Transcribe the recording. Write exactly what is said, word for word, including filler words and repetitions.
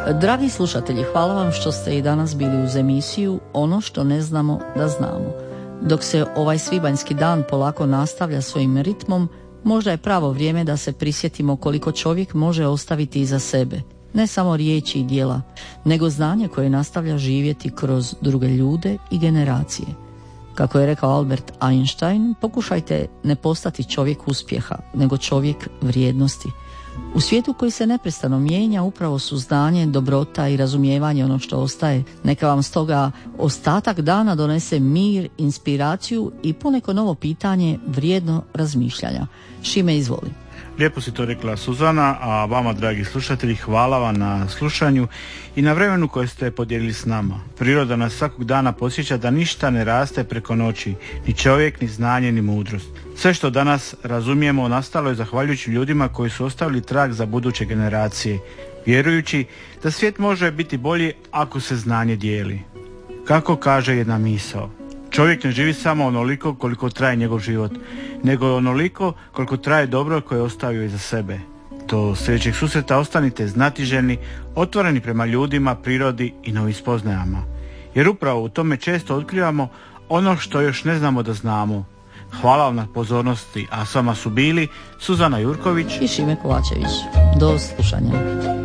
Dragi slušatelji, hvala vam što ste i danas bili uz emisiju Ono što ne znamo da znamo. Dok se ovaj svibanjski dan polako nastavlja svojim ritmom, možda je pravo vrijeme da se prisjetimo koliko čovjek može ostaviti iza sebe. Ne samo riječi i djela, nego znanje koje nastavlja živjeti kroz druge ljude i generacije. Kako je rekao Albert Einstein, pokušajte ne postati čovjek uspjeha, nego čovjek vrijednosti. U svijetu koji se neprestano mijenja, upravo su znanje, dobrota i razumijevanje ono što ostaje. Neka vam stoga ostatak dana donese mir, inspiraciju i poneko novo pitanje vrijedno razmišljanja. Šime, izvoli. Lijepo si to rekla Suzana, a vama dragi slušatelji hvala vam na slušanju i na vremenu koje ste podijelili s nama. Priroda nas svakog dana podsjeća da ništa ne raste preko noći, ni čovjek, ni znanje, ni mudrost. Sve što danas razumijemo nastalo je zahvaljujući ljudima koji su ostavili trag za buduće generacije, vjerujući da svijet može biti bolji ako se znanje dijeli. Kako kaže jedna misao, čovjek ne živi samo onoliko koliko traje njegov život, nego onoliko koliko traje dobro koje je ostavio iza sebe. Do sljedećeg susreta ostanite znatiželjni, otvoreni prema ljudima, prirodi i novim spoznajama. Jer upravo u tome često otkrivamo ono što još ne znamo da znamo. Hvala vam na pozornosti, a s vama su bili Suzana Jurković i Šime Kovačević. Do slušanja.